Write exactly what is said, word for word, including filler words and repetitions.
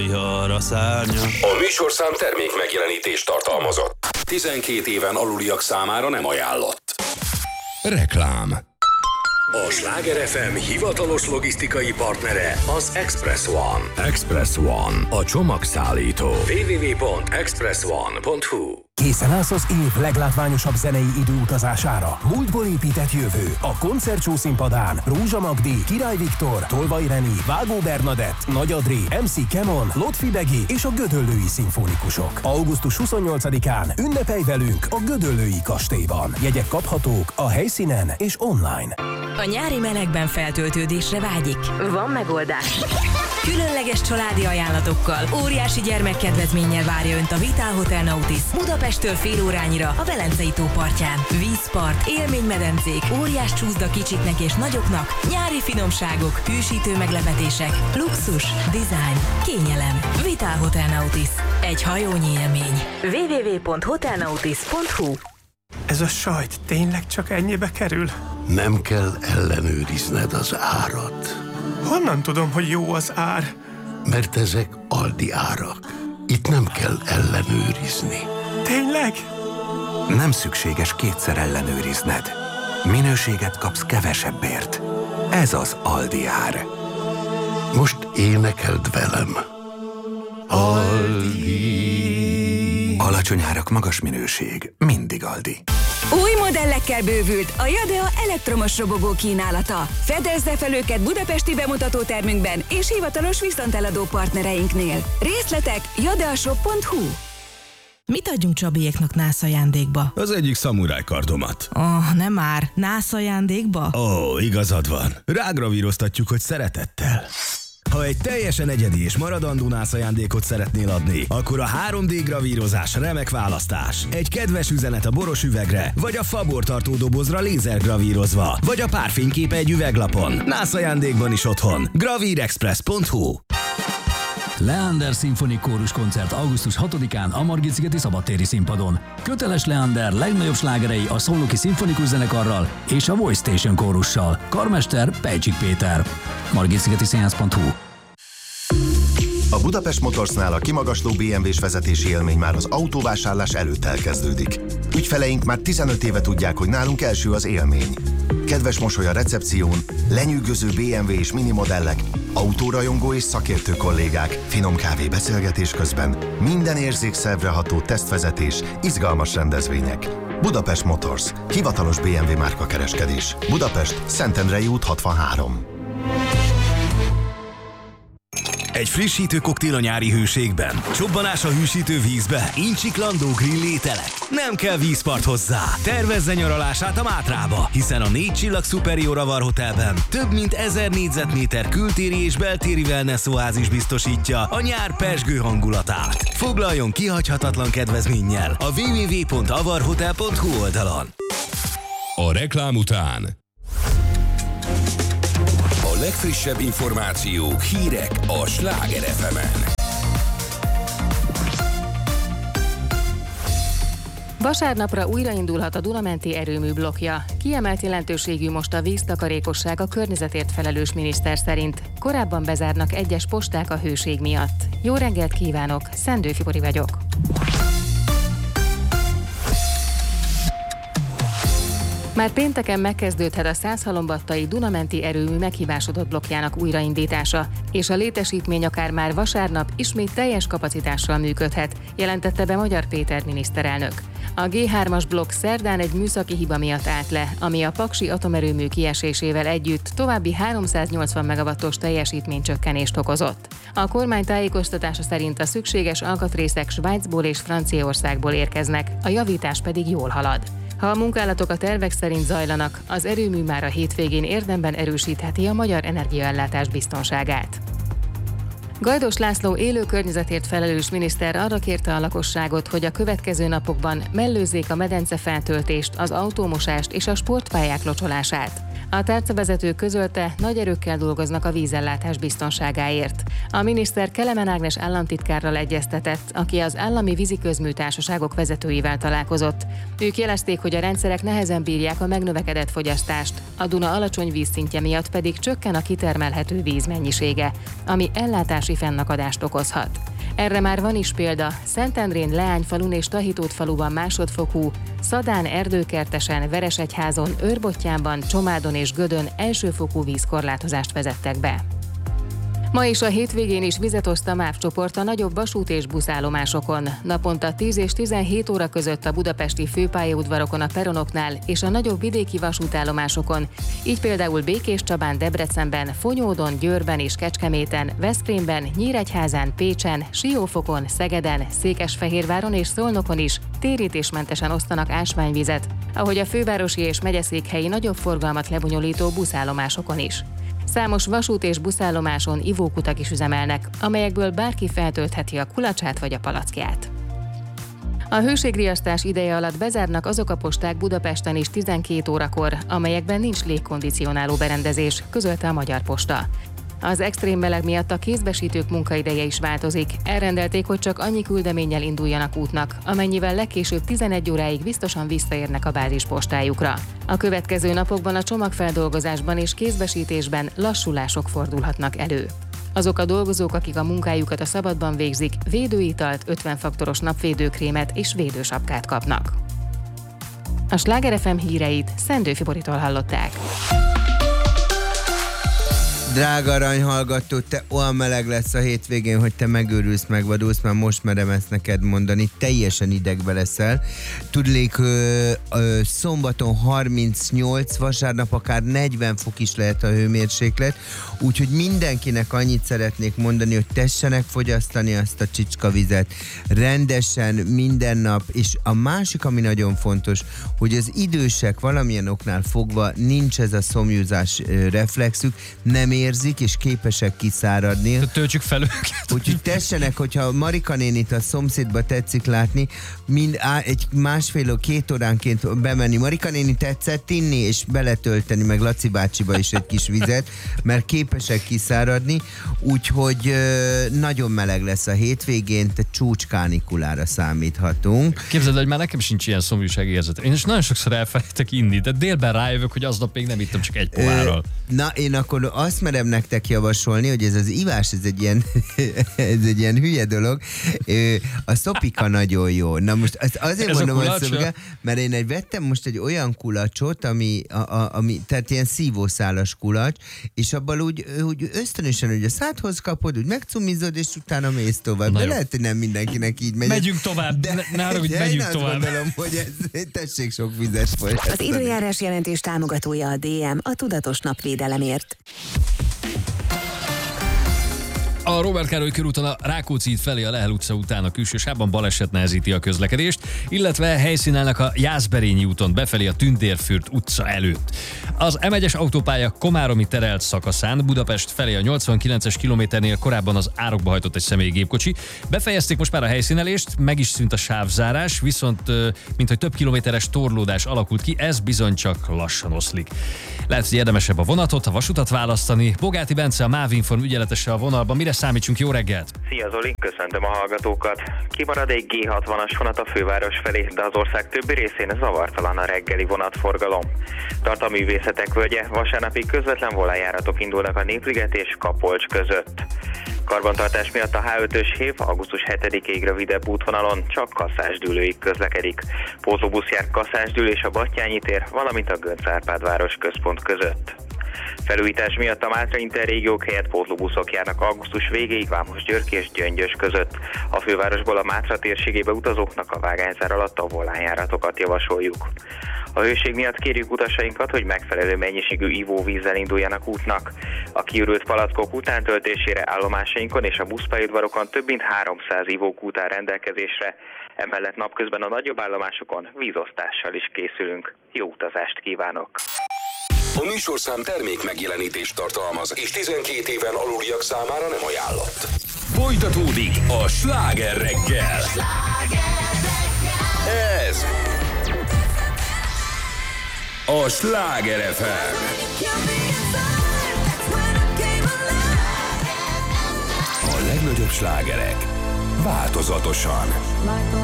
Arra szárnya. A műsorszám termék megjelenítést tartalmazott. tizenkét éven aluliak számára nem ajánlott. Reklám. A Sláger ef em hivatalos logisztikai partnere az Express One. Express One, a csomagszállító. double-u double-u double-u pont express one pont h u. Készen állsz az év leglátványosabb zenei időutazására? Múltból épített jövő. A koncertshow színpadán Rózsa Magdi, Király Viktor, Tolvay Reni, Vágó Bernadett, Nagy Adré, em cé Kemon, Lotfi Begi és a Gödöllői Szimfonikusok. augusztus huszonnyolcadikán ünnepelj velünk a Gödöllői Kastélyban. Jegyek kaphatók a helyszínen és online. A nyári melegben feltöltődésre vágyik? Van megoldás. Különleges családi ajánlatokkal, óriási gyermekkedvezménnyel várja Önt a Vitál Hotel Nautis Budapesttől fél órányira a Velencei tó partján. Vízpart, élménymedencék, óriás csúszda kicsiknek és nagyoknak, nyári finomságok, hűsítő meglepetések, luxus, design, kényelem. Vitál Hotel Nautis. Egy hajónyi élmény. double-u double-u double-u pont hotel nautis pont h u. Ez a sajt tényleg csak ennyibe kerül? Nem kell ellenőrizned az árat. Honnan tudom, hogy jó az ár? Mert ezek Aldi árak. Itt nem kell ellenőrizni. Tényleg? Nem szükséges kétszer ellenőrizned. Minőséget kapsz kevesebbért. Ez az Aldi ár. Most énekeld velem. Aldi. Alacsony árak, magas minőség. Mindig Aldi. Új modellekkel bővült a Jadea elektromos robogó kínálata. Fedezze fel őket budapesti bemutatótermünkben és hivatalos viszonteladó partnereinknél. Részletek jadeashop pont h u. Mit adjunk Csabiéknak nász ajándékba? Az egyik szamuráj kardomat. Oh, nem már. Nász ajándékba? Ó, oh, igazad van. Rágravíroztatjuk, hogy szeretettel. Ha egy teljesen egyedi és maradandó nász ajándékot szeretnél adni, akkor a három dé gravírozás remek választás. Egy kedves üzenet a boros üvegre, vagy a fabortartó dobozra lézergravírozva, vagy a párfényképe egy üveglapon. Nász ajándékban is otthon. gravírexpress pont h u. Leander Szimfonik Kórus koncert augusztus hatodikán a Margit-szigeti szabadtéri színpadon. Köteles Leander legnagyobb slágerei a Szolnoki Szimfonikus Zenekarral és a Voice Station kórussal. Karmester Pejcsik Péter. margit-szigeti színház pont h u. A Budapest Motorsnál a kimagasló bé em vés vezetési élmény már az autóvásárlás előtt elkezdődik. Ügyfeleink már tizenöt éve tudják, hogy nálunk első az élmény. Kedves mosoly a recepción, lenyűgöző bé em vé és mini modellek, autórajongó és szakértő kollégák, finom kávé beszélgetés közben, minden érzékszervre ható tesztvezetés, izgalmas rendezvények. Budapest Motors, hivatalos bé em vé márkakereskedés. Budapest, Szentendrei út hatvanhárom. Egy frissítő koktél a nyári hőségben, csobbanás a hűsítő vízbe, incsiklandó grill ételek. Nem kell vízpart hozzá. Tervezze nyaralását a Mátrába, hiszen a négy csillag Superior Avar Hotelben több mint ezer négyzetméter kültéri és beltéri wellness oázis biztosítja a nyár pezsgő hangulatát. Foglaljon kihagyhatatlan kedvezménnyel a double-u double-u double-u pont avarhotel pont h u oldalon. A reklám után A legfrissebb információk, hírek a Sláger ef emen. Vasárnapra újraindulhat a Duna-menti erőmű blokkja. Kiemelt jelentőségű most a víztakarékosság a környezetért felelős miniszter szerint. Korábban bezárnak egyes posták a hőség miatt. Jó reggelt kívánok, Szendő Fibori vagyok. Már pénteken megkezdődhet a százhalombattai Duna-menti erőmű meghibásodott blokkjának újraindítása, és a létesítmény akár már vasárnap ismét teljes kapacitással működhet, jelentette be Magyar Péter miniszterelnök. A gé hármas blokk szerdán egy műszaki hiba miatt állt le, ami a paksi atomerőmű kiesésével együtt további háromszáznyolcvan megawattos teljesítménycsökkenést okozott. A kormány tájékoztatása szerint a szükséges alkatrészek Svájcból és Franciaországból érkeznek, a javítás pedig jól halad. Ha a munkálatok a tervek szerint zajlanak, az erőmű már a hétvégén érdemben erősítheti a magyar energiaellátás biztonságát. Gajdos László élő környezetért felelős miniszter arra kérte a lakosságot, hogy a következő napokban mellőzzék a medence feltöltést, az autómosást és a sportpályák locsolását. A tárcavezető közölte, nagy erőkkel dolgoznak a vízellátás biztonságáért. A miniszter Kelemen Ágnes államtitkárral egyeztetett, aki az állami víziközműtársaságok vezetőivel találkozott. Ők jelezték, hogy a rendszerek nehezen bírják a megnövekedett fogyasztást, a Duna alacsony vízszintje miatt pedig csökken a kitermelhető víz mennyisége, ami ellátási fennakadást okozhat. Erre már van is példa, Szentendrén, Leányfalun és Tahitót-faluban másodfokú, Szadán, Erdőkertesen, Veresegyházon, Őrbottyánban, Csomádon és Gödön elsőfokú vízkorlátozást vezettek be. Ma is a hétvégén is vizet oszt a MÁV csoport a nagyobb vasút- és buszállomásokon. Naponta tíz és tizenhét óra között a budapesti főpályaudvarokon a peronoknál és a nagyobb vidéki vasútállomásokon. Így például Békéscsabán, Debrecenben, Fonyódon, Győrben és Kecskeméten, Veszprémben, Nyíregyházán, Pécsen, Siófokon, Szegeden, Székesfehérváron és Szolnokon is térítésmentesen osztanak ásványvizet, ahogy a fővárosi és megyeszékhelyi nagyobb forgalmat lebonyolító buszállomásokon is. Számos vasút- és buszállomáson ivókutak is üzemelnek, amelyekből bárki feltöltheti a kulacsát vagy a palackját. A hőségriasztás ideje alatt bezárnak azok a posták Budapesten is tizenkét órakor, amelyekben nincs légkondicionáló berendezés, közölte a Magyar Posta. Az extrém meleg miatt a kézbesítők munkaideje is változik. Elrendelték, hogy csak annyi küldeménnyel induljanak útnak, amennyivel legkésőbb tizenegy óráig biztosan visszaérnek a bázispostájukra. A következő napokban a csomagfeldolgozásban és kézbesítésben lassulások fordulhatnak elő. Azok a dolgozók, akik a munkájukat a szabadban végzik, védőitalt, ötven faktoros napvédőkrémet és védősapkát kapnak. A Sláger ef em híreit Szendőfi Boritól hallották. Drága aranyhallgató, te olyan meleg lesz a hétvégén, hogy te megőrülsz, megvadulsz, már most merem ezt neked mondani, teljesen idegbe leszel. Tudlék, ö, ö, szombaton harmincnyolc, vasárnap akár negyven fok is lehet a hőmérséklet, úgyhogy mindenkinek annyit szeretnék mondani, hogy tessenek fogyasztani azt a csicskavizet rendesen, minden nap, és a másik, ami nagyon fontos, hogy az idősek valamilyen oknál fogva nincs ez a szomjúzás reflexük, nem érzik, és képesek kiszáradni. Töltsük fel őket. Úgyhogy tessenek, hogyha Marika nénit a szomszédba tetszik látni, mind á, egy másfél, két óránként bemenni. Marika néni tetszett inni, és beletölteni, meg Laci bácsiba is egy kis vizet, mert képesek kiszáradni, úgyhogy ö, nagyon meleg lesz a hétvégén, te csúcskánnikulára számíthatunk. Képzeld, hogy már nekem sincs ilyen szomjúságérzet. Én is nagyon sokszor elfelejtek inni, de délben rájövök, hogy aznap még nem ittam csak egy pohárral. Na, én akkor azt merem nektek javasolni, hogy ez az ivás, ez egy ilyen, ez egy ilyen hülye dolog. A szopika nagyon jó. Na most az, azért ez mondom, hogy szopika, mert én egy vettem most egy olyan kulacsot, ami, a, a, ami tehát ilyen szívószálas kulacs, és abban úgy, úgy ösztönösen, hogy a szádhoz kapod, úgy megcumizod, és utána mész tovább. Na de jó. Lehet, hogy nem mindenkinek így megy. Megyünk tovább. De, ne, ne arra, hogy megyünk én tovább. Én azt gondolom, hogy ez, tessék sok vizes folyt. Az időjárás jelentés támogatója a dé em, a tudatos napvédelemért. A Róbert Károly körúton a Rákóczi híd felé a Lehel utca után a külső sávban baleset nehezíti a közlekedést, illetve helyszínelnek a Jászberényi úton befelé a Tündérfürt utca előtt. Az em egyes autópálya komáromi terelt szakaszán Budapest felé a nyolcvankilences kilométernél korábban az árokba hajtott egy személygépkocsi. Befejezték most már a helyszínelést, meg is szűnt a sávzárás, viszont mint hogy több kilométeres torlódás alakult ki, ez bizony csak lassan oszlik. Lehet, hogy érdemesebb a vonatot, a vasutat választani. Bogáti Bence, a MÁV-Inform ügyeletese a vonalban. Mire számítsunk? Jó reggelt! Szia Zoli, köszöntöm a hallgatókat! Kimarad egy gé hatvanas vonat a főváros felé, de az ország többi részén zavartalan a reggeli vonatforgalom. Tart a Művészetek völgye, vasárnapi közvetlen volánjáratok indulnak a Népliget és Kapolcs között. Karbantartás miatt a há ötös hév augusztus hetedikéig rövidebb útvonalon csak Kaszásdűlőig közlekedik. Pótlóbusz jár Kaszásdűl és a Battyányi tér, valamint a Göncz Árpád város központ között. Felújítás miatt a Mátra interrégiók helyett pótlóbuszok járnak augusztus végéig Vámos-György és Gyöngyös között. A fővárosból a Mátra térségébe utazóknak a vágányzár alatt a volánjáratokat javasoljuk. A hőség miatt kérjük utasainkat, hogy megfelelő mennyiségű ivóvízzel induljanak útnak. A kiürült palackok utántöltésére állomásainkon és a buszpályaudvarokon több mint háromszáz ivókút áll rendelkezésre. Emellett napközben a nagyobb állomásokon vízosztással is készülünk. Jó utazást kívánok! A műsorszám termék megjelenítést tartalmaz, és tizenkét éven aluliak számára nem ajánlott. Folytatódik a Sláger reggel. Ez a a Sláger ef em. A legnagyobb slágerek változatosan.